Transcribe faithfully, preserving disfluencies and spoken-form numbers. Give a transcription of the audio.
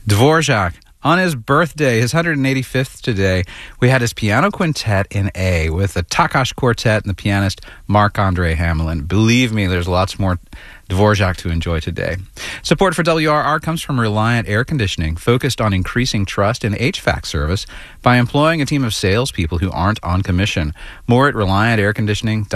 Dvorak. On his birthday, his one hundred eighty-fifth today, we had his piano quintet in A with the Takash Quartet and the pianist Marc-Andre Hamelin. Believe me, there's lots more Dvorak to enjoy today. Support for W R R comes from Reliant Air Conditioning, focused on increasing trust in H V A C service by employing a team of salespeople who aren't on commission. More at Reliant Air Conditioning.